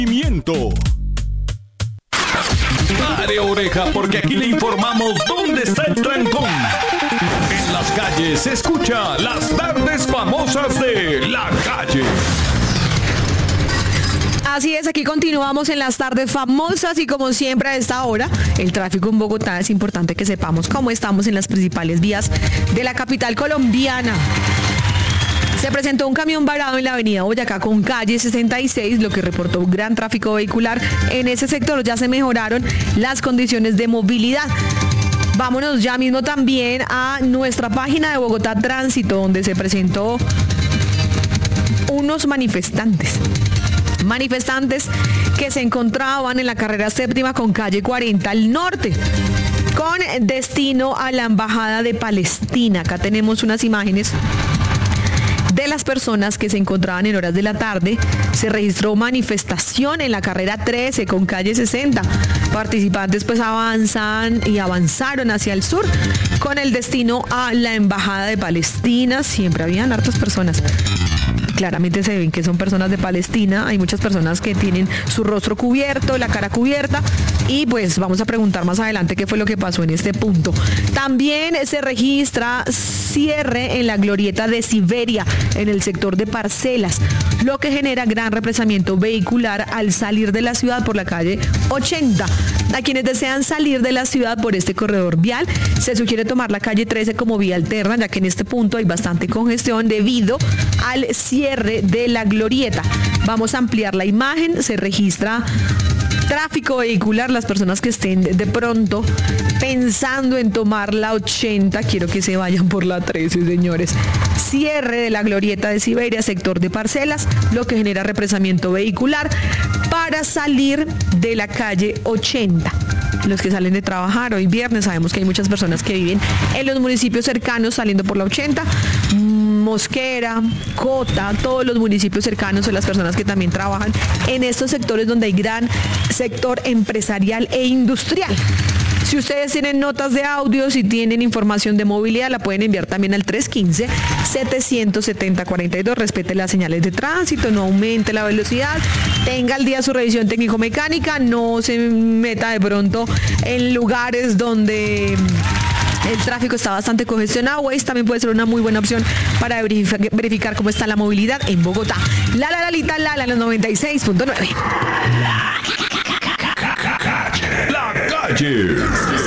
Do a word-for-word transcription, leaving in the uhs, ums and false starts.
Pare oreja, porque aquí le informamos dónde está el trancón. En las calles se escucha las tardes famosas de La Calle. Así es, aquí continuamos en las tardes famosas y como siempre a esta hora, el tráfico en Bogotá es importante que sepamos cómo estamos en las principales vías de la capital colombiana. Se presentó un camión varado en la avenida Boyacá con calle sesenta y seis, lo que reportó gran tráfico vehicular. En ese sector ya se mejoraron las condiciones de movilidad. Vámonos ya mismo también a nuestra página de Bogotá Tránsito, donde se presentó unos manifestantes. Manifestantes que se encontraban en la carrera séptima con calle cuarenta al norte, con destino a la Embajada de Palestina. Acá tenemos unas imágenes de las personas que se encontraban en horas de la tarde. Se registró manifestación en la carrera trece con calle sesenta. Participantes pues avanzan y avanzaron hacia el sur con el destino a la Embajada de Palestina. Siempre habían hartas personas. Claramente se ven que son personas de Palestina. Hay muchas personas que tienen su rostro cubierto, la cara cubierta. Y pues vamos a preguntar más adelante qué fue lo que pasó en este punto. También se registra cierre en la glorieta de Siberia, en el sector de Parcelas, lo que genera gran represamiento vehicular al salir de la ciudad por la calle ochenta. A quienes desean salir de la ciudad por este corredor vial, se sugiere tomar la calle trece como vía alterna, ya que en este punto hay bastante congestión debido al cierre de la glorieta. Vamos a ampliar la imagen. Se registra tráfico vehicular. Las personas que estén de pronto pensando en tomar la ochenta, quiero que se vayan por la trece, señores. Cierre de la glorieta de Siberia, sector de Parcelas, lo que genera represamiento vehicular para salir de la calle ochenta. Los que salen de trabajar hoy viernes, sabemos que hay muchas personas que viven en los municipios cercanos saliendo por la ochenta, Mosquera, Cota, todos los municipios cercanos son las personas que también trabajan en estos sectores donde hay gran sector empresarial e industrial. Si ustedes tienen notas de audio, si tienen información de movilidad, la pueden enviar también al tres uno cinco, siete siete cero, cuatro dos. Respete las señales de tránsito, no aumente la velocidad, tenga al día su revisión técnico-mecánica, no se meta de pronto en lugares donde el tráfico está bastante congestionado. Waze también puede ser una muy buena opción para verificar, verificar cómo está la movilidad en Bogotá. La la la lita la la los noventa y seis punto nueve. La Calle.